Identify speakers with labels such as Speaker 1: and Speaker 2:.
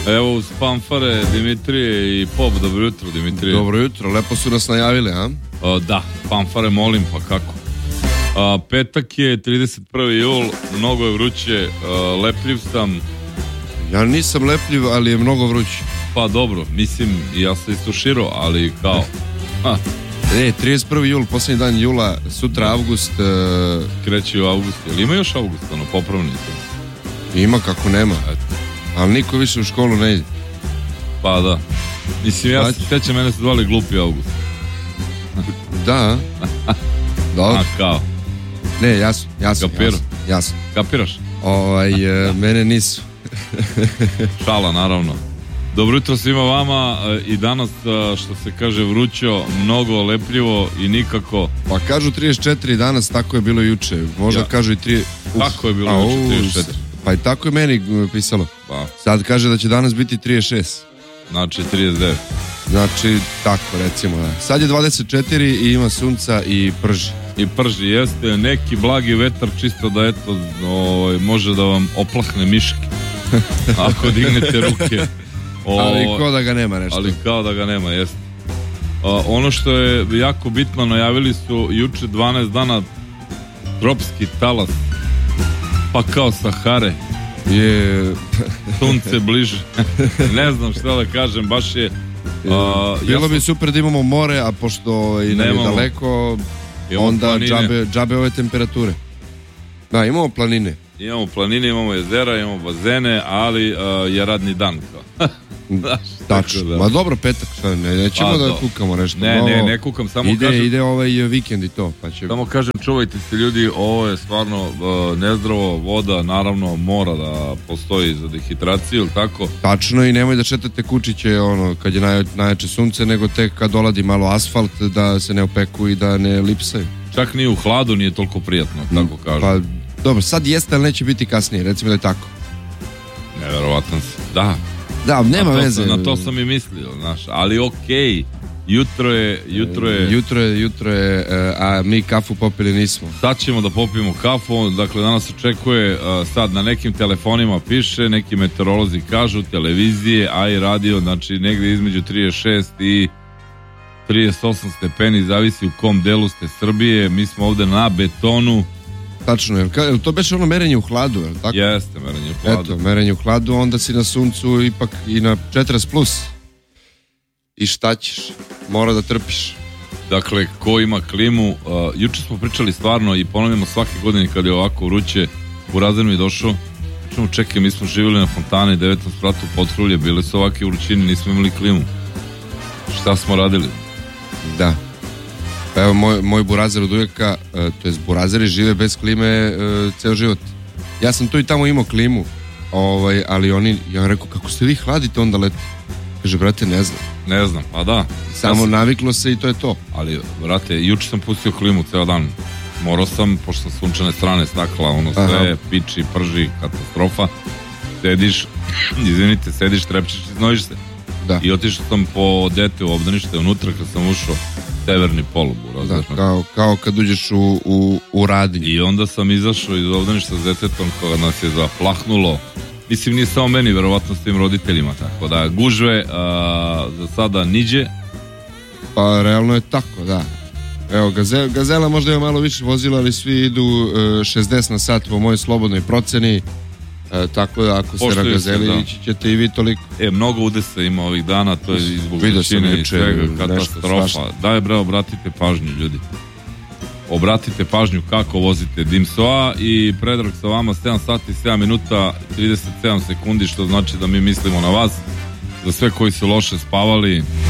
Speaker 1: Evo uz fanfare Dimitrije i Pop, dobro jutro Dimitrije.
Speaker 2: Dobro jutro, lepo su nas najavili, a?
Speaker 1: Da, fanfare molim, pa kako? Petak je 31. jul, mnogo je vruće, lepljiv sam.
Speaker 2: Ja nisam lepljiv, ali je mnogo vruće.
Speaker 1: Pa dobro, mislim, ja sam istuširao, ali kao...
Speaker 2: 31. jul, posljednji dan jula, sutra avgust.
Speaker 1: Kreće u avgust, jel ima još avgust, ono, popravni to?
Speaker 2: Ima kako nema, ali niko više u školu ne ide.
Speaker 1: Pa da. Mislim, ja se sjećam, mene su zvali glupi avgust.
Speaker 2: Da. Dobro.
Speaker 1: A kao?
Speaker 2: Ne, jasno.
Speaker 1: Kapiraš?
Speaker 2: Mene nisu.
Speaker 1: Šala, naravno. Dobro jutro svima vama i danas, što se kaže, vrućo, mnogo lepljivo i nikako.
Speaker 2: Pa kažu 34 danas, tako je bilo juče. Možda kažu i 3...
Speaker 1: Tako je bilo juče 34.
Speaker 2: Pa i tako je meni pisalo.
Speaker 1: Pa.
Speaker 2: Sad kaže da će danas biti 36.
Speaker 1: Znači 39.
Speaker 2: Znači, tako recimo. Da. Sad je 24 i ima sunca i prži.
Speaker 1: I prži, jeste neki blagi vetar, čisto da eto, može da vam oplahne miške. Ako dignete ruke.
Speaker 2: Ali kao da ga nema nešto.
Speaker 1: Ali kao da ga nema, jeste. Ono što je jako bitno, najavili su juče 12 dana tropski talas. Pa kao Sahare. Sunce bliže. Ne znam šta da kažem, baš je...
Speaker 2: Bilo bi super da imamo more, a pošto i nam je daleko, onda džabe ove temperature. Da, imamo planine.
Speaker 1: Imamo planine, imamo jezera, imamo bazene, ali je radni dan.
Speaker 2: Tačno. Ma dobro, petak, nećemo da kukamo nešto.
Speaker 1: Ne kukam, samo kažem.
Speaker 2: Ide ovaj vikend i to.
Speaker 1: Samo kažem, čuvajte se ljudi, ovo je stvarno nezdravo, voda naravno mora da postoji za dehidraciju, ili tako?
Speaker 2: Tačno, i nemoj da šetate kučiće kad je najjače sunce, nego tek kad dolazi malo asfalt, da se ne opeku i da ne lipsaju.
Speaker 1: Čak ni u hladu nije toliko prijatno, tako kažem.
Speaker 2: Pa dobro, sad jeste, ali neće biti kasnije, recimo da je tako.
Speaker 1: Neverovatan si, da.
Speaker 2: Da, nema veze.
Speaker 1: Na to sam i mislio, znaš, ali okej, jutro je,
Speaker 2: a mi kafu popili nismo.
Speaker 1: Sad ćemo da popijemo kafu, dakle danas očekuje, sad na nekim telefonima piše, neki meteorolozi kažu, televizije, a i radio, znači negdje između 36 i 38 stepeni, zavisi u kom delu ste Srbije, mi smo ovdje na betonu.
Speaker 2: Tačno, je to beše ono merenje u hladu, je li tako?
Speaker 1: Jeste, merenje u hladu.
Speaker 2: Eto, merenje u hladu, onda si na suncu ipak i na 40+. I šta ćeš? Mora da trpiš.
Speaker 1: Dakle, ko ima klimu, juče smo pričali stvarno i ponavljamo svake godine kad je ovako vruće, u razrednu je došao, čekaj, mi smo živjeli na fontani, 19 spratu Potkrulje, bile su ovake vrućine, nismo imali klimu. Šta smo radili?
Speaker 2: Da. Pa evo, moj burazer od uvijeka, to jest burazeri žive bez klime ceo život. Ja sam tu i tamo imao klimu, ali ja rekao, kako ste vi hladite onda leti? Kaže, brate,
Speaker 1: ne znam, pa da.
Speaker 2: Samo naviklo se i to je to.
Speaker 1: Ali, brate, juče sam pustio klimu ceo dan. Morao sam, pošto sam sunčane strane stakla, sve piči, prži, katastrofa. Sediš, trepčiš i znojiš se.
Speaker 2: Da.
Speaker 1: I otišao sam po dete u obdanište unutra kad sam ušao severni polub.
Speaker 2: Da, kao kad uđeš u radnju.
Speaker 1: I onda sam izašao iz obdaništa s detetom koja nas je zaplahnulo. Mislim, nije samo meni, verovatno s tim roditeljima, tako da gužve za sada niđe.
Speaker 2: Pa realno je tako, da. Evo, Gazela možda ima malo više vozila, ali svi idu 60 na sat po mojoj slobodnoj proceni. Tako da ako ste na Gazeli ići ćete i vi toliko.
Speaker 1: Mnogo udesa ima ovih dana, to je zbog većine i svega, katastrofa. Daj bre, obratite pažnju ljudi. Obratite pažnju kako vozite Dimsoa i Predrag sa vama 7 sati 7 minuta 37 sekundi, što znači da mi mislimo na vas. Za sve koji su loše spavali,